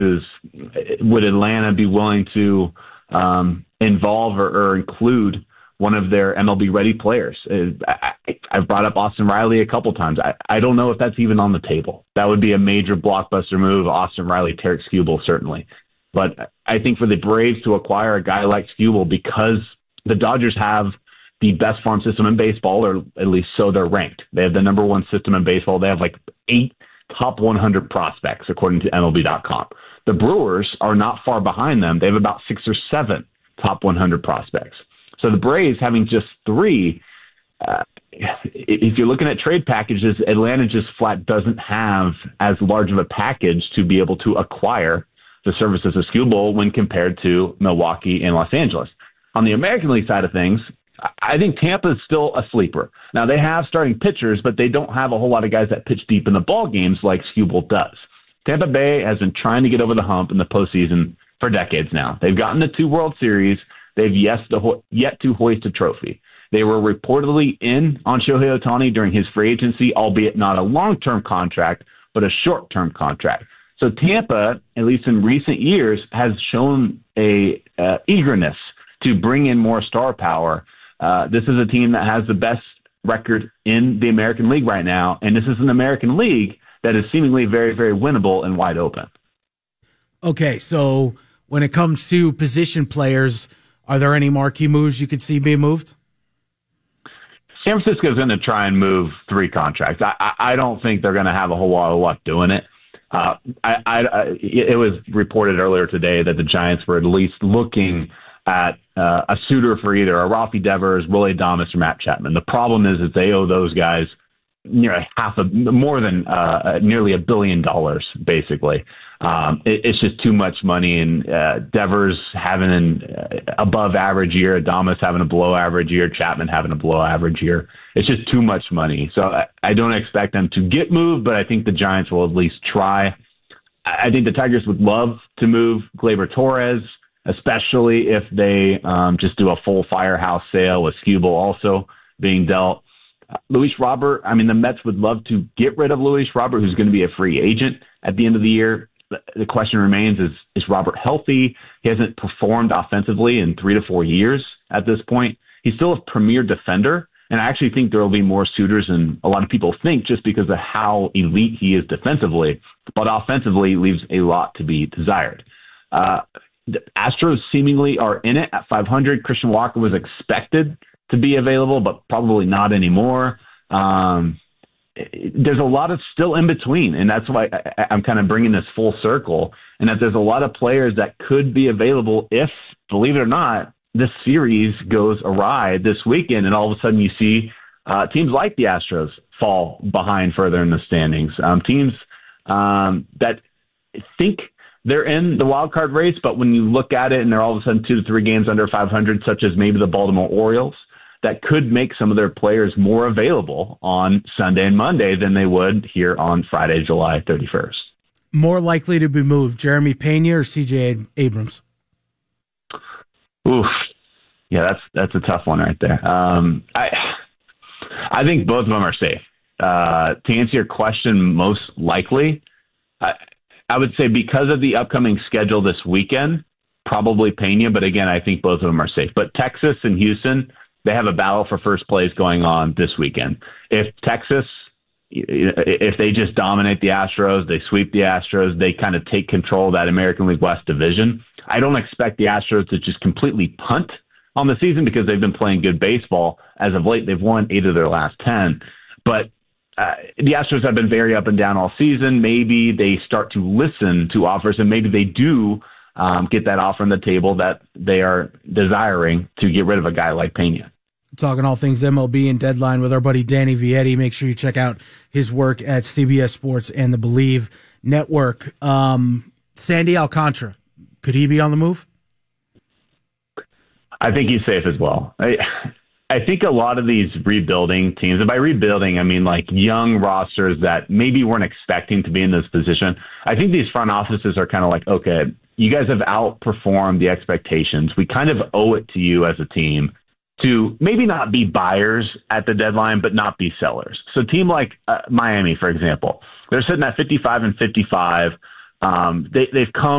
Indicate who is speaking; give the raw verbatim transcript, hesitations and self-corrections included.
Speaker 1: is, would Atlanta be willing to um, involve or, or include one of their M L B-ready players? I, I, I've brought up Austin Riley a couple times. I, I don't know if that's even on the table. That would be a major blockbuster move. Austin Riley, Tarek Skubal, certainly. But I think for the Braves to acquire a guy like Skubal, because the Dodgers have the best farm system in baseball, or at least so they're ranked. They have the number one system in baseball. They have like eight top one hundred prospects, according to M L B dot com. The Brewers are not far behind them. They have about six or seven top one hundred prospects. So the Braves having just three, uh, if you're looking at trade packages, Atlanta just flat doesn't have as large of a package to be able to acquire the services of Skubal when compared to Milwaukee and Los Angeles. On the American League side of things, I think Tampa is still a sleeper. Now, they have starting pitchers, but they don't have a whole lot of guys that pitch deep in the ball games like Skubal does. Tampa Bay has been trying to get over the hump in the postseason for decades now. They've gotten the two World Series. They've yet to, ho- yet to hoist a trophy. They were reportedly in on Shohei Ohtani during his free agency, albeit not a long-term contract, but a short-term contract. So Tampa, at least in recent years, has shown a uh, eagerness to bring in more star power. Uh, this is a team that has the best record in the American League right now, and this is an American League that is seemingly very, very winnable and wide open.
Speaker 2: Okay, so when it comes to position players, are there any marquee moves you could see being moved?
Speaker 1: San Francisco's going to try and move three contracts. I, I, I don't think they're going to have a whole lot of luck doing it. Uh, I, I, I, it was reported earlier today that the Giants were at least looking at uh, a suitor for either a Rafi Devers, Willie Adames, or Matt Chapman. The problem is that they owe those guys near half a more than uh, nearly a billion dollars, basically. Um, it, it's just too much money, and uh, Devers having an uh, above average year, Adames having a below average year, Chapman having a below average year. It's just too much money. So I, I don't expect them to get moved, but I think the Giants will at least try. I think the Tigers would love to move Gleyber Torres, especially if they um, just do a full firehouse sale with Skubal also being dealt. Uh, Luis Robert, I mean, the Mets would love to get rid of Luis Robert, who's going to be a free agent at the end of the year. The, the question remains, is, is Robert healthy? He hasn't performed offensively in three to four years at this point. He's still a premier defender, and I actually think there will be more suitors than a lot of people think just because of how elite he is defensively, but offensively leaves a lot to be desired. Uh, The Astros seemingly are in it at five hundred. Christian Walker was expected to be available, but probably not anymore. Um, there's a lot of still in between, and that's why I, I'm kind of bringing this full circle, and that there's a lot of players that could be available if, believe it or not, this series goes awry this weekend, and all of a sudden you see uh, teams like the Astros fall behind further in the standings. Um, teams um, that think they're in the wild card race, but when you look at it and they're all of a sudden two to three games under five hundred, such as maybe the Baltimore Orioles, that could make some of their players more available on Sunday and Monday than they would here on Friday, July thirty-first.
Speaker 2: More likely to be moved, Jeremy Pena or C J Abrams?
Speaker 1: Oof. Yeah, that's that's a tough one right there. Um, I I think both of them are safe. Uh, to answer your question, most likely, I, I would say because of the upcoming schedule this weekend, probably Pena, but again, I think both of them are safe. But Texas and Houston, they have a battle for first place going on this weekend. If Texas, if they just dominate the Astros, they sweep the Astros, they kind of take control of that American League West division, I don't expect the Astros to just completely punt on the season because they've been playing good baseball. As of late, they've won eight of their last ten. But Uh, the Astros have been very up and down all season. Maybe they start to listen to offers, and maybe they do um, get that offer on the table that they are desiring to get rid of a guy like Pena.
Speaker 2: Talking all things M L B and Deadline with our buddy Danny Vietti. Make sure you check out his work at C B S Sports and the Believe Network. Um, Sandy Alcantara, could he be on the move?
Speaker 1: I think he's safe as well. I, I think a lot of these rebuilding teams, and by rebuilding, I mean like young rosters that maybe weren't expecting to be in this position. I think these front offices are kind of like, okay, you guys have outperformed the expectations. We kind of owe it to you as a team to maybe not be buyers at the deadline, but not be sellers. So a team like uh, Miami, for example, they're sitting at fifty-five and fifty-five. Um, they, they've come